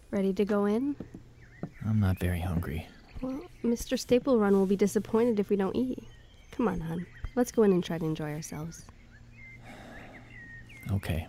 Ready to go in? I'm not very hungry. Well, Mr. Staple Run will be disappointed if we don't eat. Come on, hon. Let's go in and try to enjoy ourselves. Okay.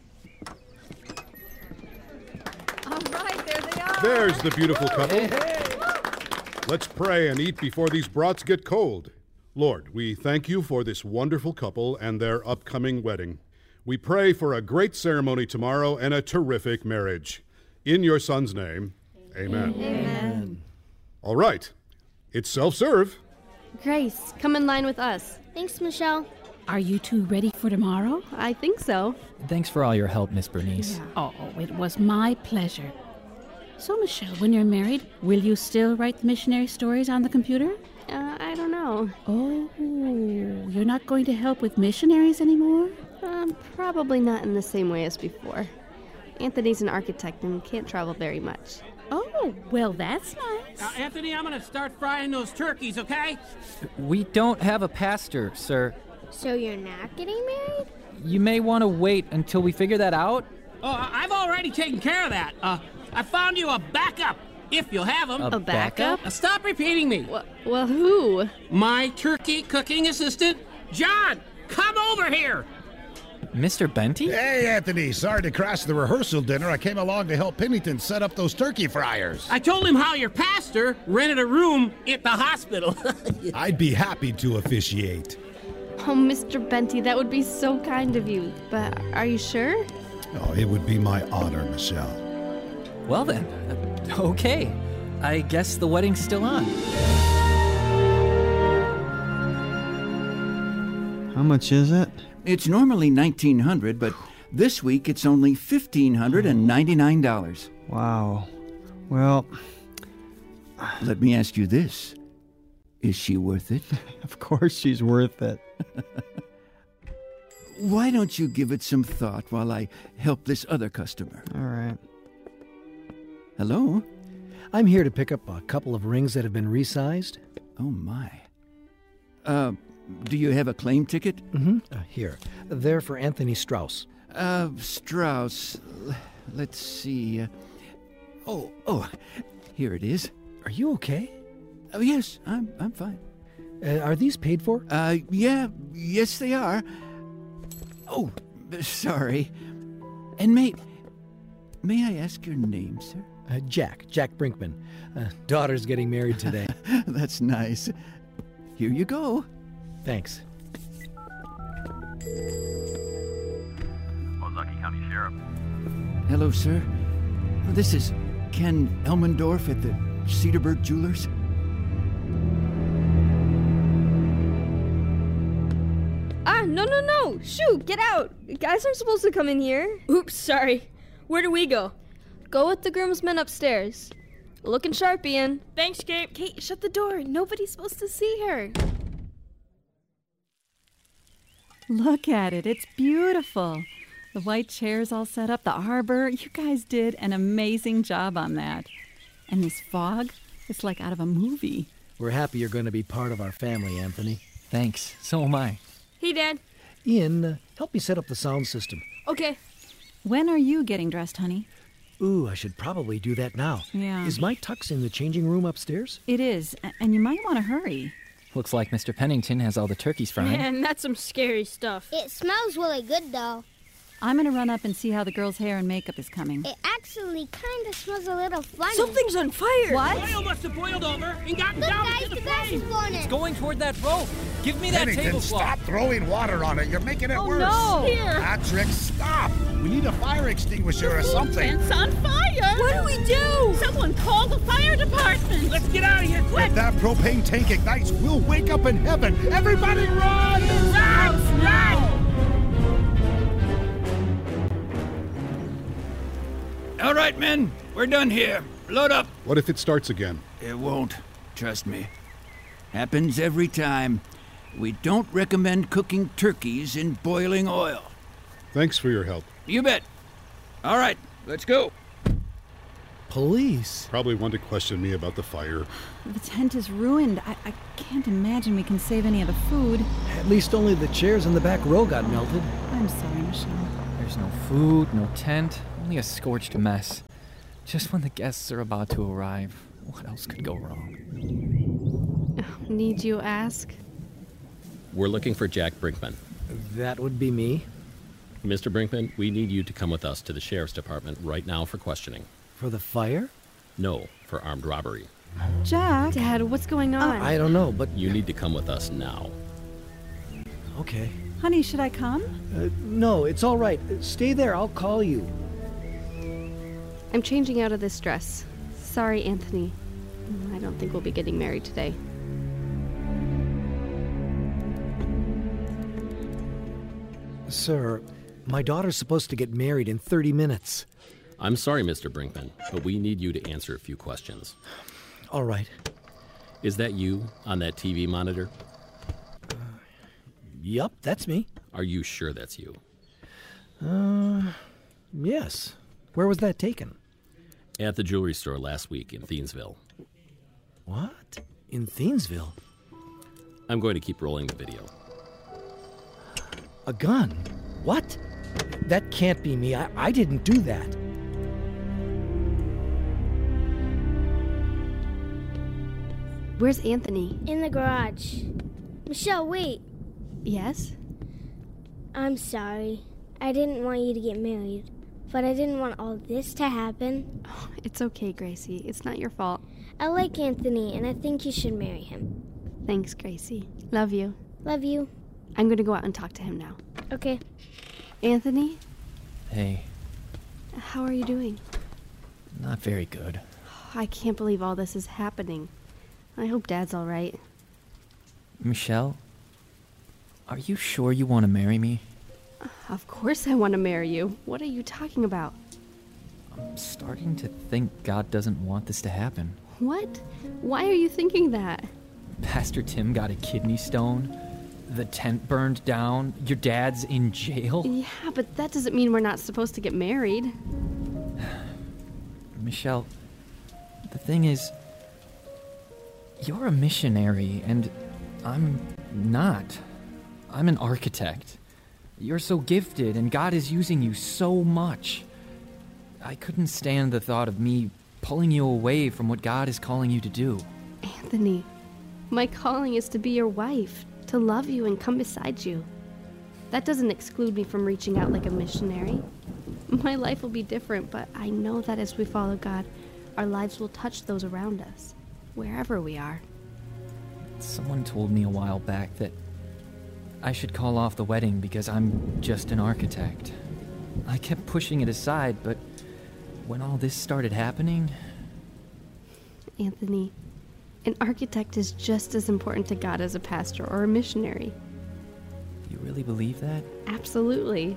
All right, there they are. There's the beautiful couple. Let's pray and eat before these brats get cold. Lord, we thank you for this wonderful couple and their upcoming wedding. We pray for a great ceremony tomorrow and a terrific marriage. In your son's name, amen. Amen. All right. It's self-serve. Grace, come in line with us. Thanks, Michelle. Are you two ready for tomorrow? I think so. Thanks for all your help, Miss Bernice. Oh, it was my pleasure. So, Michelle, when you're married, will you still write the missionary stories on the computer? I don't know. Oh, you're not going to help with missionaries anymore? Probably not in the same way as before. Anthony's an architect and can't travel very much. Oh, well, that's nice. Anthony, I'm going to start frying those turkeys, okay? We don't have a pastor, sir. So you're not getting married? You may want to wait until we figure that out. Oh, I've already taken care of that. I found you a backup, if you'll have them. A backup? Stop repeating me. Well, who? My turkey cooking assistant, John. Come over here. Mr. Benty? Hey, Anthony. Sorry to crash the rehearsal dinner. I came along to help Pennington set up those turkey fryers. I told him how your pastor rented a room at the hospital. I'd be happy to officiate. Oh, Mr. Benty, that would be so kind of you. But are you sure? Oh, it would be my honor, Michelle. Well then, okay. I guess the wedding's still on. How much is it? It's normally $1,900, but this week it's only $1,599. Wow. Well, let me ask you this. Is she worth it? Of course she's worth it. Why don't you give it some thought while I help this other customer? All right. Hello? I'm here to pick up a couple of rings that have been resized. Oh, my. Do you have a claim ticket? Mm-hmm. Here. They're for Anthony Strauss. Strauss. Let's see. Oh, here it is. Are you okay? Oh, yes, I'm fine. Are these paid for? Yes, they are. Oh, sorry. And may I ask your name, sir? Jack Brinkman. Daughter's getting married today. That's nice. Here you go. Thanks. Ozaukee County Sheriff. Hello, sir. This is Ken Elmendorf at the Cedarburg Jewelers. No! Shoot, get out! Guys aren't supposed to come in here. Oops, sorry. Where do we go? Go with the groomsmen upstairs. Looking sharp, Ian. Thanks, Gabe. Kate, shut the door. Nobody's supposed to see her. Look at it. It's beautiful. The white chairs all set up, the arbor. You guys did an amazing job on that. And this fog, it's like out of a movie. We're happy you're going to be part of our family, Anthony. Thanks. So am I. Hey, Dad. Ian, help me set up the sound system. Okay. When are you getting dressed, honey? Ooh, I should probably do that now. Yeah. Is my tux in the changing room upstairs? It is, and you might want to hurry. Looks like Mr. Pennington has all the turkeys frying. Man, that's some scary stuff. It smells really good, though. I'm going to run up and see how the girl's hair and makeup is coming. It actually kind of smells a little funny. Something's on fire. What? The oil must have boiled over and gotten down guys, to the gas is flame. blowing It's in. going toward that rope. Give me that Pennington, tablecloth. stop throwing water on it. You're making it worse. No. Here. Patrick, stop. We need a fire extinguisher or something. It's on fire! What do we do? Someone call the fire department! Let's get out of here, quick. If that propane tank ignites, we'll wake up in heaven. Everybody run! Run! All right, men. We're done here. Load up. What if it starts again? It won't. Trust me. Happens every time. We don't recommend cooking turkeys in boiling oil. Thanks for your help. You bet. All right, let's go. Police? Probably want to question me about the fire. The tent is ruined. I can't imagine we can save any of the food. At least only the chairs in the back row got melted. I'm sorry, Michelle. There's no food, no tent, only a scorched mess. Just when the guests are about to arrive, what else could go wrong? Need you ask? We're looking for Jack Brinkman. That would be me. Mr. Brinkman, we need you to come with us to the sheriff's department right now for questioning. For the fire? No, for armed robbery. Jack? Dad, what's going on? I don't know, but... You need to come with us now. Okay. Honey, should I come? No, it's all right. Stay there. I'll call you. I'm changing out of this dress. Sorry, Anthony. I don't think we'll be getting married today. Sir, my daughter's supposed to get married in 30 minutes. I'm sorry, Mr. Brinkman, but we need you to answer a few questions. All right. Is that you on that TV monitor? Yup, that's me. Are you sure that's you? Yes. Where was that taken? At the jewelry store last week in Thiensville. What? In Thiensville? I'm going to keep rolling the video. A gun? What? That can't be me. I didn't do that. Where's Anthony? In the garage. Michelle, wait. Yes? I'm sorry. I didn't want you to get married, but I didn't want all this to happen. Oh, it's okay, Gracie. It's not your fault. I like Anthony, and I think you should marry him. Thanks, Gracie. Love you. Love you. I'm going to go out and talk to him now. Okay. Anthony? Hey. How are you doing? Not very good. I can't believe all this is happening. I hope Dad's all right. Michelle? Are you sure you want to marry me? Of course I want to marry you. What are you talking about? I'm starting to think God doesn't want this to happen. What? Why are you thinking that? Pastor Tim got a kidney stone. The tent burned down. Your dad's in jail. Yeah, but that doesn't mean we're not supposed to get married. Michelle, the thing is, you're a missionary, and I'm not. I'm an architect. You're so gifted, and God is using you so much. I couldn't stand the thought of me pulling you away from what God is calling you to do. Anthony, my calling is to be your wife, to love you and come beside you. That doesn't exclude me from reaching out like a missionary. My life will be different, but I know that as we follow God, our lives will touch those around us, wherever we are. Someone told me a while back that I should call off the wedding because I'm just an architect. I kept pushing it aside, but when all this started happening... Anthony, an architect is just as important to God as a pastor or a missionary. You really believe that? Absolutely.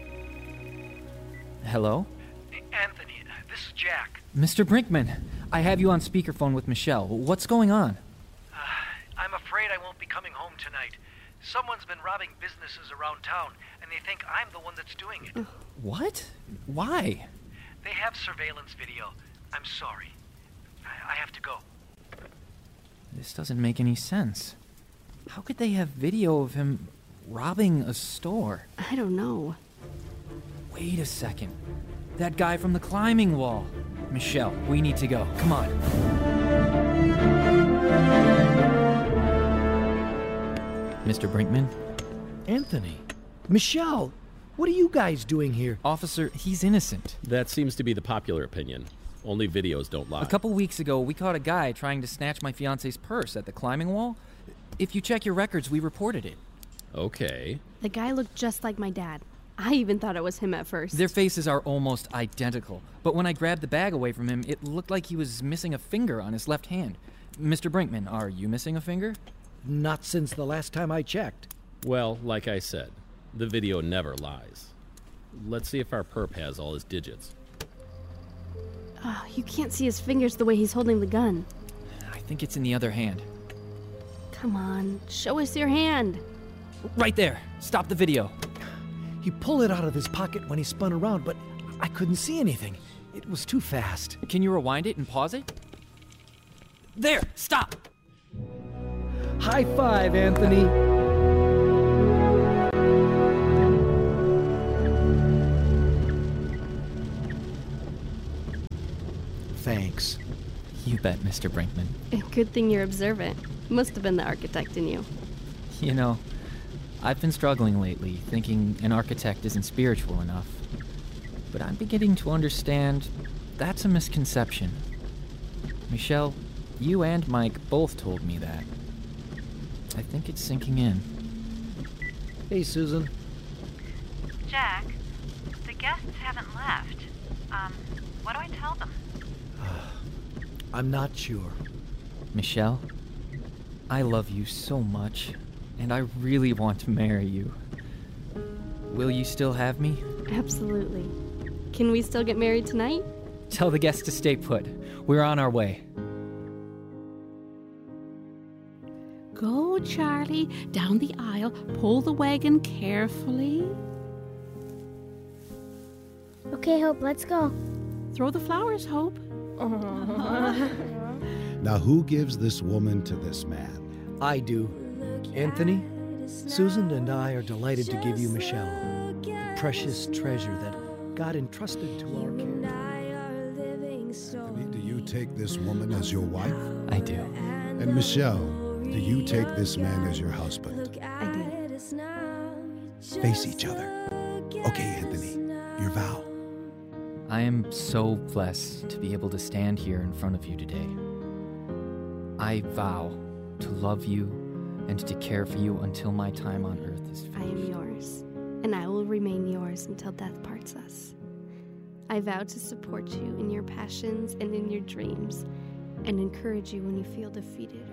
Hello? Anthony, this is Jack. Mr. Brinkman, I have you on speakerphone with Michelle. What's going on? I'm afraid I won't be coming home tonight. Someone's been robbing businesses around town, and they think I'm the one that's doing it. What? Why? They have surveillance video. I'm sorry. I have to go. This doesn't make any sense. How could they have video of him robbing a store? I don't know. Wait a second. That guy from the climbing wall. Michelle, we need to go. Come on. Mr. Brinkman? Anthony. Michelle, what are you guys doing here? Officer, he's innocent. That seems to be the popular opinion. Only videos don't lie. A couple weeks ago, we caught a guy trying to snatch my fiance's purse at the climbing wall. If you check your records, we reported it. Okay. The guy looked just like my dad. I even thought it was him at first. Their faces are almost identical. But when I grabbed the bag away from him, it looked like he was missing a finger on his left hand. Mr. Brinkman, are you missing a finger? Not since the last time I checked. Well, like I said, the video never lies. Let's see if our perp has all his digits. Oh, you can't see his fingers the way he's holding the gun. I think it's in the other hand. Come on, show us your hand. Right there. Stop the video. He pulled it out of his pocket when he spun around, but I couldn't see anything. It was too fast. Can you rewind it and pause it? There! Stop! High five, Anthony. Thanks. You bet, Mr. Brinkman. Good thing you're observant. Must have been the architect in you. You know, I've been struggling lately, thinking an architect isn't spiritual enough. But I'm beginning to understand that's a misconception. Michelle, you and Mike both told me that. I think it's sinking in. Hey, Susan. Jack, the guests haven't left. What do I tell them? I'm not sure. Michelle, I love you so much, and I really want to marry you. Will you still have me? Absolutely. Can we still get married tonight? Tell the guests to stay put. We're on our way. Go, Charlie, down the aisle. Pull the wagon carefully. Okay, Hope, let's go. Throw the flowers, Hope. Now, who gives this woman to this man? I do. Anthony, Susan and I are delighted to give you Michelle, the precious treasure that God entrusted to our care. Anthony, do you take this woman as your wife? I do. And Michelle, do you take this man as your husband? I do. Face each other. Okay, Anthony, your vow. I am so blessed to be able to stand here in front of you today. I vow to love you and to care for you until my time on earth is finished. I am yours, and I will remain yours until death parts us. I vow to support you in your passions and in your dreams, and encourage you when you feel defeated